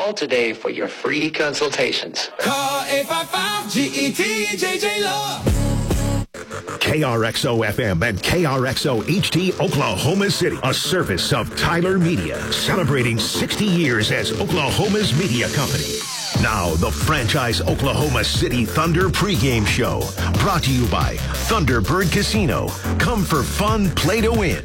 Call today for your free consultations. Call 855-GET-JJ-LOVE. KRXO FM and KRXO HD Oklahoma City, a service of Tyler Media, celebrating 60 years as Oklahoma's media company. Now, the franchise Oklahoma City Thunder pregame show, brought to you by Thunderbird Casino. Come for fun, play to win.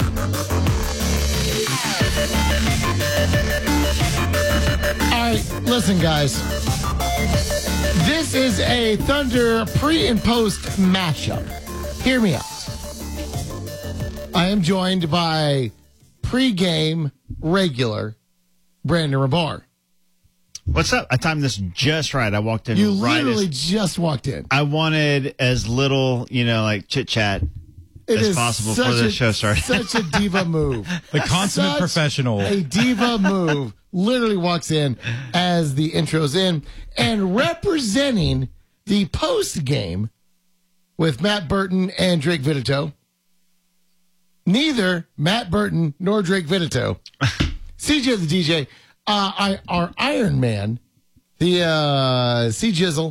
All right, listen, guys. This is a Thunder pre and post matchup. Hear me out. I am joined by pregame regular Brandon Rabar. What's up? I timed this just right. I walked in You right literally just walked in. I wanted as little, like chit-chat as possible before the show started. Such a diva move. The consummate professional. A diva move. Literally walks in as the intro's in. And representing the post game with Matt Burton and Drake Vitito. Neither Matt Burton nor Drake Vitito. CJ the DJ, our Iron Man, the C Jizzle,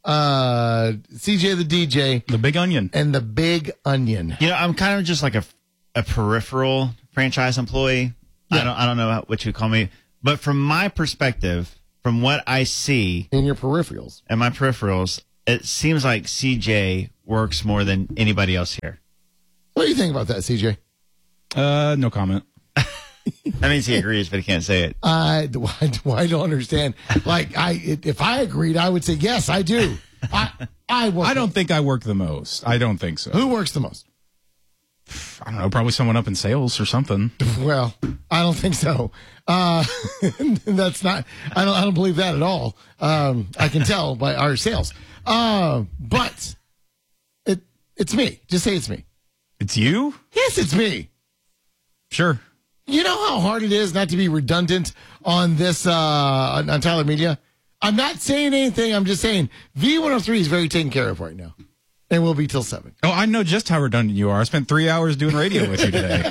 CJ the DJ, the Big Onion, and the Big Onion. I'm kind of just like a peripheral franchise employee. Yeah. I don't know what you call me, but from my perspective, from what I see in your peripherals, and my peripherals, it seems like CJ works more than anybody else here. What do you think about that, CJ? No comment. That means he agrees, but he can't say it. I don't understand. If I agreed, I would say yes, I do. I don't think I work the most. I don't think so. Who works the most? I don't know. Probably someone up in sales or something. Well, I don't think so. That's not. I don't believe that at all. I can tell by our sales. But it's me. Just say it's me. It's you? Yes, it's me. Sure. You know how hard it is not to be redundant on this on Tyler Media? I'm not saying anything. I'm just saying V103 is very taken care of right now. And will be till 7. Oh, I know just how redundant you are. I spent 3 hours doing radio with you today.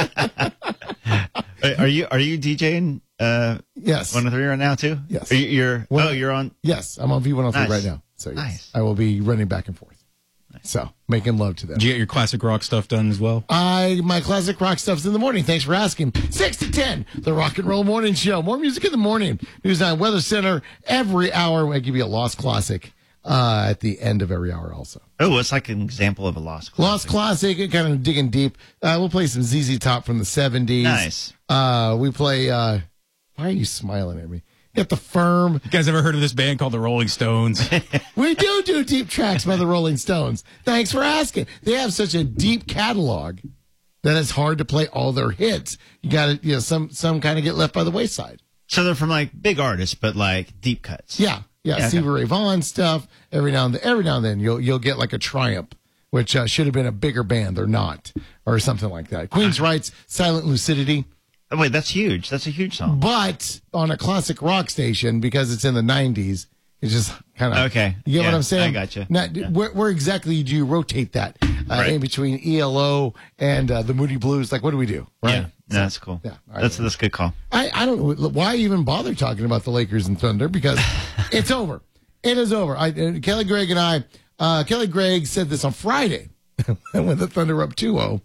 Are you DJing? Yes. 103 right now too? Yes. You're on? Yes, I'm on V103 Nice. right now. So yes, Nice. I will be running back and forth. Nice. So making love to them. Did you get your classic rock stuff done as well? My classic rock stuff's in the morning. Thanks for asking. 6 to 10, the Rock and Roll Morning Show. More music in the morning. News 9 Weather Center every hour. I give you a Lost Classic at the end of every hour also. Oh, what's like an example of a Lost Classic? Lost Classic, kind of digging deep. We'll play some ZZ Top from the 70s. Nice. We play, why are you smiling at me? Got the Firm. You guys ever heard of this band called the Rolling Stones? We do deep tracks by the Rolling Stones. Thanks for asking. They have such a deep catalog that it's hard to play all their hits. You got to, some kind of get left by the wayside. So they're from like big artists, but like deep cuts. Yeah. Stevie Ray Vaughan stuff. Every now and then you'll get like a Triumph, which should have been a bigger band. They're not, or something like that. Queen's writes Silent Lucidity. Oh, wait, that's huge. That's a huge song. But on a classic rock station, because it's in the 90s, it's just kind of... Okay. You get what I'm saying? I got you. Now, where exactly do you rotate that? Right. In between ELO and the Moody Blues? Like, what do we do? Right? Yeah, that's cool. Yeah, that's a good call. I don't know. Why even bother talking about the Lakers and Thunder? Because it's over. It is over. Kelly Gregg and I... Kelly Gregg said this on Friday when the Thunder were up 2-0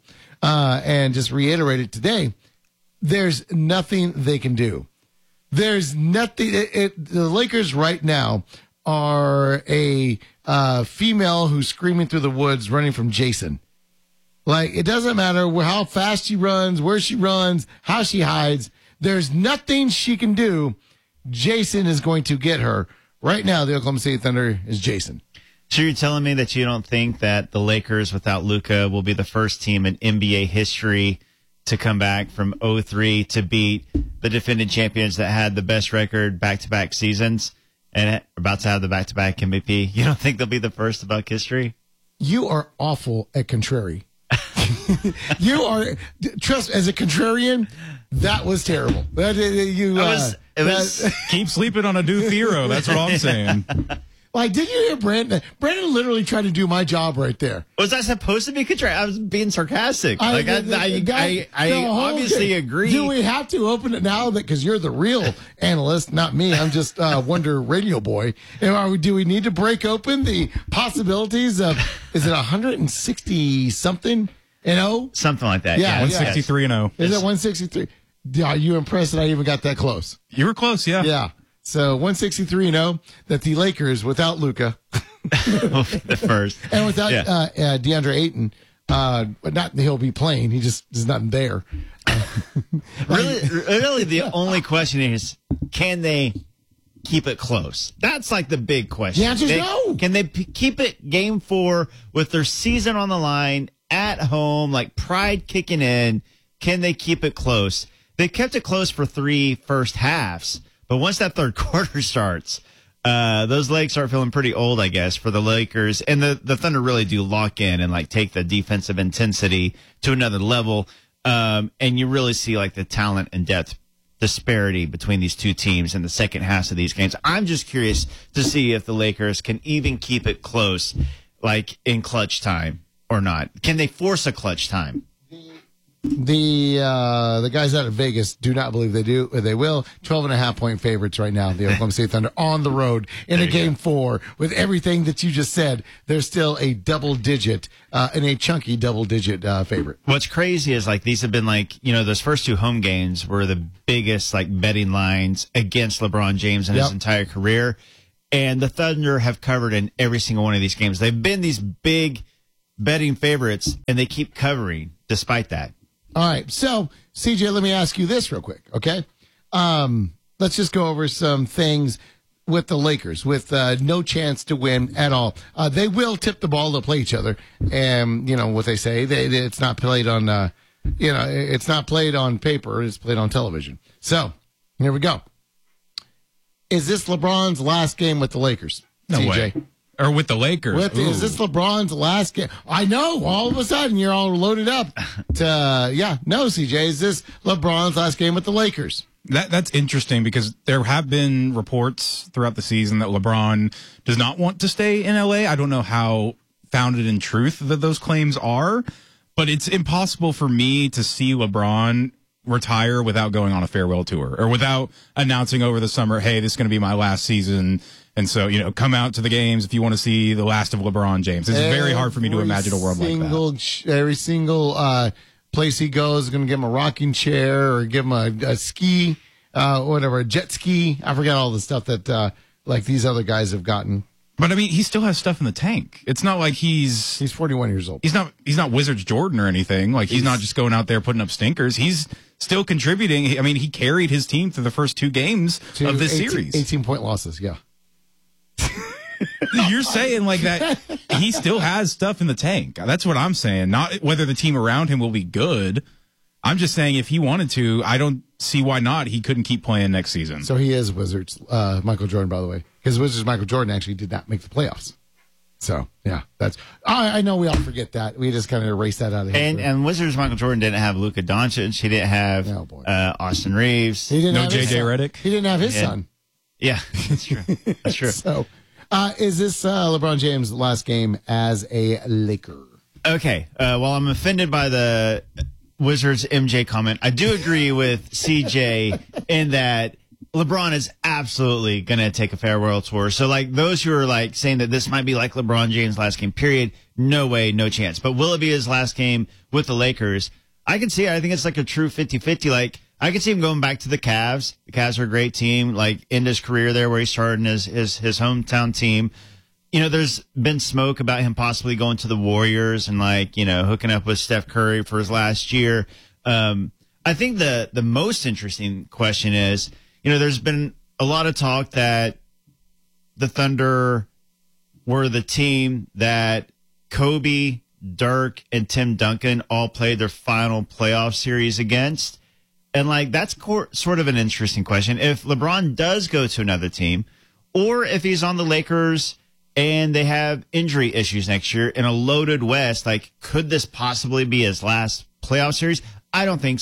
and just reiterated today. There's nothing they can do. There's nothing. The Lakers right now are a female who's screaming through the woods running from Jason. Like, it doesn't matter how fast she runs, where she runs, how she hides. There's nothing she can do. Jason is going to get her. Right now, the Oklahoma City Thunder is Jason. So you're telling me that you don't think that the Lakers without Luka will be the first team in NBA history to come back from 0-3 to beat the defending champions that had the best record back-to-back seasons and are about to have the back-to-back MVP? You don't think they'll be the first of Buck history? You are awful at contrary. You are, trust, as a contrarian, that was terrible. It was keep sleeping on a Duke hero. That's what I'm saying. Like, did you hear Brandon? Brandon literally tried to do my job right there. Was I supposed to be I was being sarcastic. I No, obviously agree. Do we have to open it now? Because you're the real analyst, not me. I'm just Wonder Radio Boy. Do we need to break open the possibilities of, is it 160 something and 0? Something like that. Yeah, 163 and 0. Is it 163? Are you impressed that I even got that close? You were close, yeah. Yeah. So 163 and 0 that the Lakers without Luka the first. and without DeAndre Ayton, but not he'll be playing. He just is not there. Really, the only question is, can they keep it close? That's like the big question. The answer's no. Can they keep it game 4 with their season on the line at home, like pride kicking in? Can they keep it close? They kept it close for 3 first halves, but once that third quarter starts, those legs start feeling pretty old, I guess, for the Lakers. And the Thunder really do lock in and like take the defensive intensity to another level. And you really see like the talent and depth disparity between these two teams in the second half of these games. I'm just curious to see if the Lakers can even keep it close, like in clutch time or not. Can they force a clutch time? The guys out of Vegas do not believe they do. They will. 12.5-point favorites right now. The Oklahoma State Thunder on the road in a game 4 with everything that you just said. They're still a double-digit and a chunky double-digit favorite. What's crazy is like these have been like, those first 2 home games were the biggest like betting lines against LeBron James in his entire career. And the Thunder have covered in every single one of these games. They've been these big betting favorites and they keep covering despite that. All right. So, CJ, let me ask you this real quick, okay? Let's just go over some things with the Lakers with no chance to win at all. They will tip the ball to play each other. And, what they say, it's not played on, it's not played on paper. It's played on television. So, here we go. Is this LeBron's last game with the Lakers, No CJ? way. Or with the Lakers. Is this LeBron's last game? I know. All of a sudden, you're all loaded up. No, CJ. Is this LeBron's last game with the Lakers? That's interesting because there have been reports throughout the season that LeBron does not want to stay in LA. I don't know how founded in truth that those claims are, but it's impossible for me to see LeBron retire without going on a farewell tour or without announcing over the summer, hey, this is going to be my last season. And so, come out to the games if you want to see the last of LeBron James. It's very hard for me to imagine a world like that. Every single place he goes is going to give him a rocking chair or give him a ski, a jet ski. I forget all the stuff that like these other guys have gotten. But I mean, he still has stuff in the tank. It's not like he's 41 years old. He's not Wizards Jordan or anything. Like he's not just going out there putting up stinkers. He's still contributing. I mean, he carried his team through the first 2 games of this series. 18-point losses, yeah. You're saying like that he still has stuff in the tank. That's what I'm saying. Not whether the team around him will be good. I'm just saying if he wanted to, I don't see why not. He couldn't keep playing next season. So he is Wizards Michael Jordan, by the way. Because Wizards Michael Jordan actually did not make the playoffs. So, yeah, that's. I know we all forget that. We just kind of erase that out of here. And Wizards Michael Jordan didn't have Luka Doncic. He didn't have Austin Reeves. He didn't have JJ Redick. He didn't have his son. Yeah, that's true. That's true. So, is this LeBron James' last game as a Laker? Okay. Well, I'm offended by the Wizards MJ comment. I do agree with CJ in that LeBron is absolutely going to take a farewell tour. So, like, those who are, like, saying that this might be like LeBron James' last game, period, no way, no chance. But will it be his last game with the Lakers? I can see it. I think it's like a true 50-50. Like, I can see him going back to the Cavs. The Cavs are a great team, like, end his career there where he started in his hometown team. There's been smoke about him possibly going to the Warriors and, like, hooking up with Steph Curry for his last year. I think the most interesting question is, there's been a lot of talk that the Thunder were the team that Kobe, Dirk, and Tim Duncan all played their final playoff series against. And, like, that's sort of an interesting question. If LeBron does go to another team, or if he's on the Lakers and they have injury issues next year in a loaded West, like, could this possibly be his last playoff series? I don't think so.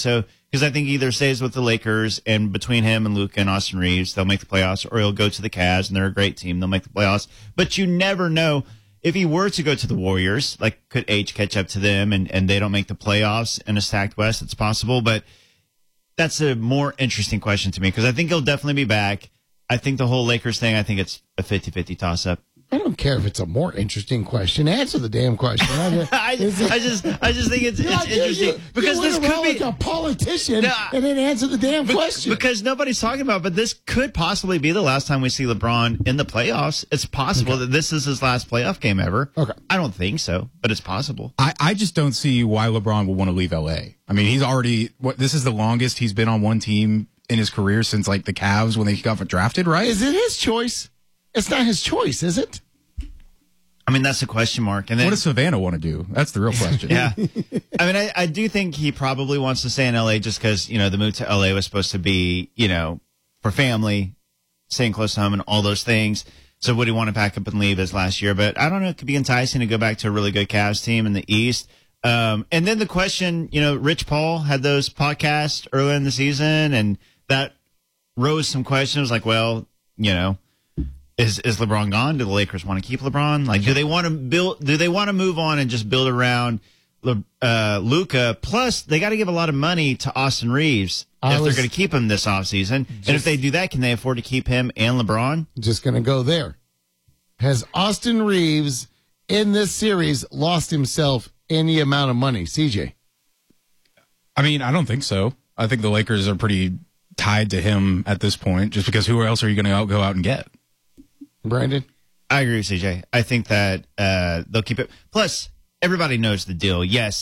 because I think he either stays with the Lakers, and between him and Luka and Austin Reeves, they'll make the playoffs, or he'll go to the Cavs, and they're a great team. They'll make the playoffs. But you never know. If he were to go to the Warriors, like, could H catch up to them and they don't make the playoffs in a stacked West? It's possible, but that's a more interesting question to me because I think he'll definitely be back. I think the whole Lakers thing, I think it's a 50-50 toss-up. I don't care if it's a more interesting question. Answer the damn question. I just think it's interesting because this could be like a politician and then answer the damn question. Because nobody's talking about it, but this could possibly be the last time we see LeBron in the playoffs. It's possible that this is his last playoff game ever. Okay. I don't think so, but it's possible. I just don't see why LeBron would want to leave LA. I mean, he's already this is the longest he's been on one team in his career since like the Cavs when they got drafted, right? Is it his choice? It's not his choice, is it? I mean, that's a question mark. And then, what does Savannah want to do? That's the real question. Yeah. I mean, I do think he probably wants to stay in LA just because, the move to LA was supposed to be, for family, staying close to home and all those things. So would he want to pack up and leave as last year? But I don't know. It could be enticing to go back to a really good Cavs team in the East. And then the question, Rich Paul had those podcasts earlier in the season, and that rose some questions like, well, Is LeBron gone? Do the Lakers want to keep LeBron? Like, do they want to move on and just build around Luka? Plus, they got to give a lot of money to Austin Reeves if they're going to keep him this offseason. And if they do that, can they afford to keep him and LeBron? Just going to go there. Has Austin Reeves in this series lost himself any amount of money? CJ? I mean, I don't think so. I think the Lakers are pretty tied to him at this point, just because who else are you going to go out and get? Brandon? I agree with CJ. I think that they'll keep it. Plus, everybody knows the deal. Yes,